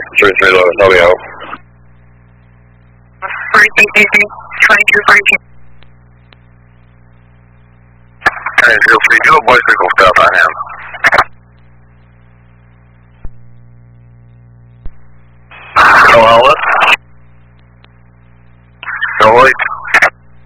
3311, how we out? 2242. And feel free, do a bicycle stop on him. Hello, Ellis.